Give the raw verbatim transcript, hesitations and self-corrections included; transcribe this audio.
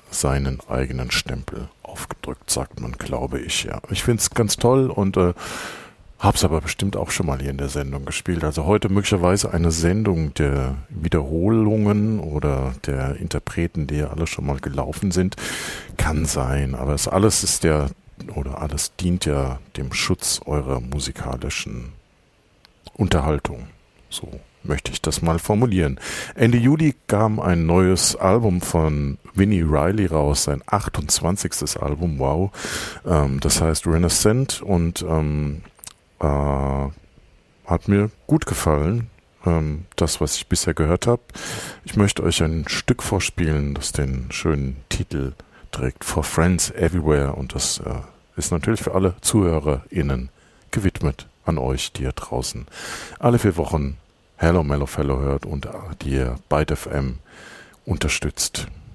seinen eigenen Stempel aufgedrückt, sagt man, glaube ich, ja. Ich finde es ganz toll und äh, hab's aber bestimmt auch schon mal hier in der Sendung gespielt. Also heute möglicherweise eine Sendung der Wiederholungen oder der Interpreten, die ja alle schon mal gelaufen sind. Kann sein, aber es alles ist ja, oder alles dient ja dem Schutz eurer musikalischen Unterhaltung. So möchte ich das mal formulieren. Ende Juli kam ein neues Album von Vinnie Riley raus, sein achtundzwanzigstes Album, wow. Ähm, das heißt Renaissance und ähm, äh, hat mir gut gefallen, ähm, das, was ich bisher gehört habe. Ich möchte euch ein Stück vorspielen, das den schönen Titel trägt, For Friends Everywhere, und das äh, ist natürlich für alle ZuhörerInnen gewidmet an euch, die ihr draußen alle vier Wochen Hello Mellow Fellow hört und die ihr Byte F M unterstützt.